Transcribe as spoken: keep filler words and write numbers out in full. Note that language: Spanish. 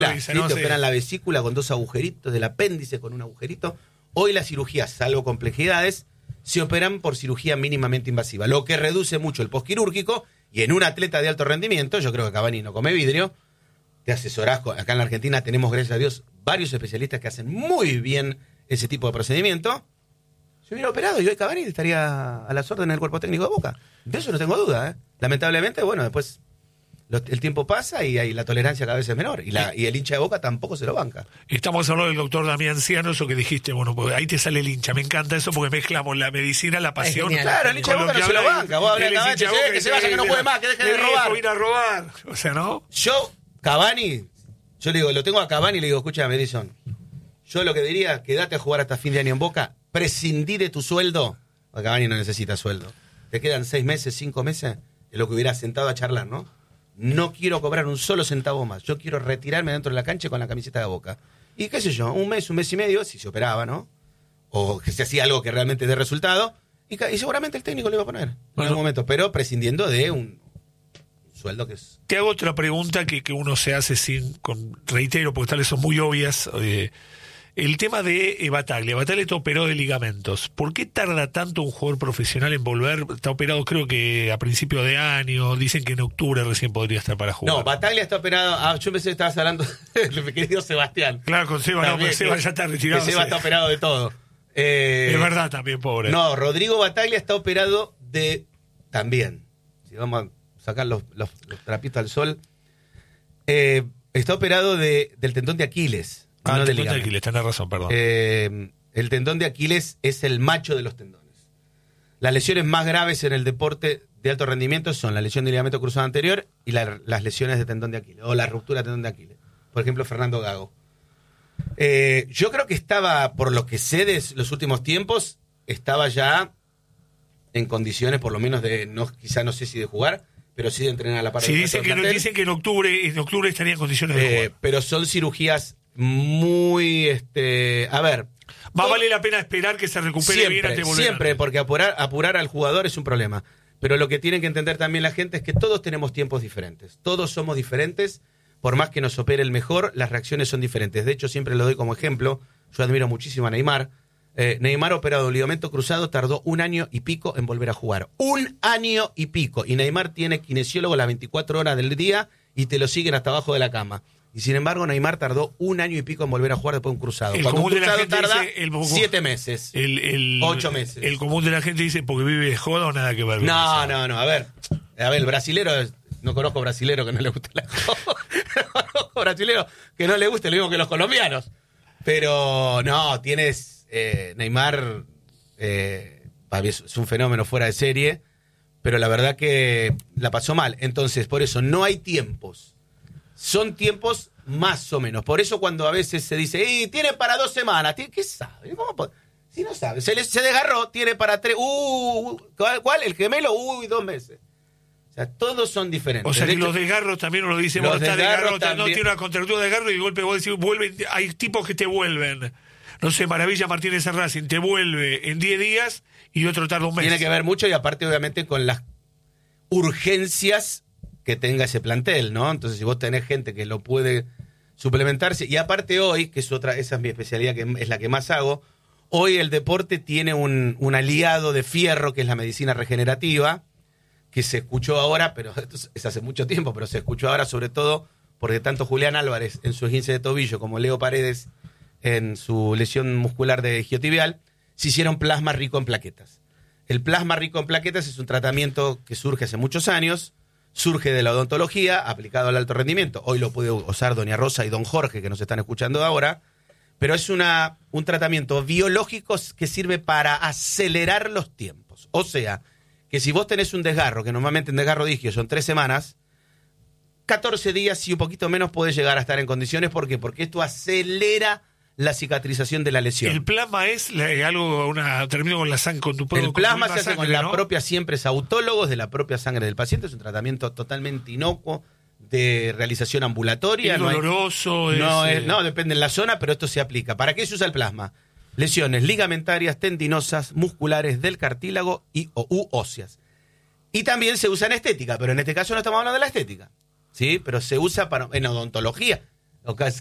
¿sí? no, Te sí. operan la vesícula con dos agujeritos, del apéndice con un agujerito. Hoy las cirugías, salvo complejidades, se operan por cirugía mínimamente invasiva, lo que reduce mucho el posquirúrgico. Y en un atleta de alto rendimiento, yo creo que Cavani no come vidrio, te asesorás. Acá en la Argentina tenemos, gracias a Dios, varios especialistas que hacen muy bien ese tipo de procedimiento. Se hubiera operado y hoy Cavani estaría a las órdenes del cuerpo técnico de Boca. De eso no tengo duda, ¿eh? Lamentablemente, bueno, después lo, el tiempo pasa y, y la tolerancia cada vez es menor. Y, la, y el hincha de Boca tampoco se lo banca. Estamos hablando del doctor Damián Ciano, eso que dijiste, bueno, pues ahí te sale el hincha. Me encanta eso porque mezclamos la medicina, la pasión. Claro, el hincha de Boca no se lo banca. Vos hablás de Cavani, que, se, que se vaya, que no puede más, que deje de robar. Ir a robar. O sea, ¿no? Yo, Cavani, yo le digo, lo tengo a Cavani y le digo, escúchame, Edison, yo lo que diría, quédate a jugar hasta fin de año en Boca, prescindí de tu sueldo, porque Cavani no necesita sueldo. Te quedan seis meses, cinco meses, es lo que hubiera sentado a charlar, ¿no? No quiero cobrar un solo centavo más, yo quiero retirarme dentro de la cancha con la camiseta de Boca. Y qué sé yo, un mes, un mes y medio, si se operaba, ¿no? O que se hacía algo que realmente dé resultado, y, y seguramente el técnico lo iba a poner en bueno, algún momento, pero prescindiendo de un sueldo que es... Te hago otra pregunta que, que uno se hace sin, con, reitero, porque tales son muy obvias. Eh, el tema de eh, Bataglia. Bataglia está operado de ligamentos. ¿Por qué tarda tanto un jugador profesional en volver? Está operado creo que a principio de año. Dicen que en octubre recién podría estar para jugar. No, Bataglia está operado... Ah, yo pensé que estabas hablando de mi querido Sebastián. Claro, con Seba, no, pero Seba ya está retirado. Que Seba está operado de todo. Eh, es verdad también, pobre. No, Rodrigo Bataglia está operado de... También. Si vamos a sacar los, los, los trapitos al sol. Eh, está operado de, del tendón de Aquiles. Ah, no el de tendón de ligamento. Aquiles, tenés razón, perdón. Eh, el tendón de Aquiles es el macho de los tendones. Las lesiones más graves en el deporte de alto rendimiento son la lesión de ligamento cruzado anterior y la, las lesiones de tendón de Aquiles, o la ruptura de tendón de Aquiles. Por ejemplo, Fernando Gago. Eh, yo creo que estaba, por lo que sé de los últimos tiempos, estaba ya en condiciones, por lo menos de, no, quizá no sé si de jugar, pero sí de entrenar a la par. Sí, dicen que, no, dicen que en octubre, en octubre estaría en condiciones de eh, jugar. Pero son cirugías muy, este, a ver. Más todo, vale la pena esperar que se recupere siempre, bien antes de volver. Siempre, porque apurar, apurar al jugador es un problema. Pero lo que tienen que entender también la gente es que todos tenemos tiempos diferentes. Todos somos diferentes. Por más que nos opere el mejor, las reacciones son diferentes. De hecho, siempre lo doy como ejemplo. Yo admiro muchísimo a Neymar. Eh, Neymar operado de ligamento cruzado tardó un año y pico en volver a jugar. Un año y pico. Y Neymar tiene kinesiólogo las veinticuatro horas del día y te lo siguen hasta abajo de la cama. Y sin embargo, Neymar tardó un año y pico en volver a jugar después de un cruzado. El Cuando un común de la cruzado gente tarda dice, el- siete meses. El, el, Ocho meses. El común de la gente dice porque vive de joda o nada que ver. con No, eso. no, no. A ver, a ver, el brasilero, es- no conozco brasilero que no le guste la joda. No conozco brasilero que no le guste lo mismo que los colombianos. Pero no, tienes eh, Neymar, eh, es un fenómeno fuera de serie, pero la verdad que la pasó mal. Entonces, por eso no hay tiempos. Son tiempos más o menos. Por eso cuando a veces se dice, ¡y tiene para dos semanas! ¿Qué sabe? ¿Cómo puede? Si no sabe. Se, le, se desgarró, tiene para tres. Uh, ¿cuál, ¿Cuál? ¿El gemelo? Uy, dos meses. O sea, todos son diferentes. O sea, de que hecho, los desgarros también uno lo dice, los bueno, está desgarros desgarro, no también. tiene una contractura de desgarro y de golpe vos decís, vuelven, hay tipos que te vuelven. No sé, Maravilla Martínez en Racing te vuelve en diez días y otro tarda un mes. Tiene que ver mucho y aparte, obviamente, con las urgencias que tenga ese plantel, ¿no? Entonces, si vos tenés gente que lo puede suplementarse, y aparte hoy, que es otra, esa es mi especialidad, que es la que más hago, hoy el deporte tiene un, un aliado de fierro, que es la medicina regenerativa, que se escuchó ahora, pero esto es hace mucho tiempo, pero se escuchó ahora sobre todo porque tanto Julián Álvarez en su esguince de tobillo como Leo Paredes en su lesión muscular de isquiotibial, se hicieron plasma rico en plaquetas. El plasma rico en plaquetas es un tratamiento que surge hace muchos años, surge de la odontología, aplicado al alto rendimiento. Hoy lo puede usar doña Rosa y don Jorge, que nos están escuchando ahora, pero es una, un tratamiento biológico que sirve para acelerar los tiempos. O sea, que si vos tenés un desgarro, que normalmente un desgarro de isquio son tres semanas, catorce días y un poquito menos podés llegar a estar en condiciones. ¿Por qué? Porque esto acelera la cicatrización de la lesión. El plasma es la- algo, una termino con la sangre, con tu El con plasma tu se hace sangre, con la ¿no? propia, siempre es autólogos de la propia sangre del paciente. Es un tratamiento totalmente inocuo de realización ambulatoria. Es no hay- doloroso, no, es, es, no, depende de la zona, pero esto se aplica. ¿Para qué se usa el plasma? Lesiones ligamentarias, tendinosas, musculares, del cartílago y, o, u óseas. Y también se usa en estética, pero en este caso no estamos hablando de la estética, ¿sí? Pero se usa para, en odontología. o casi